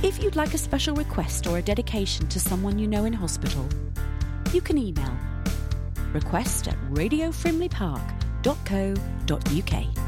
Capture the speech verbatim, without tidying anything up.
If you'd like a special request or a dedication to someone you know in hospital, you can email request at radio frimley park dot co dot uk.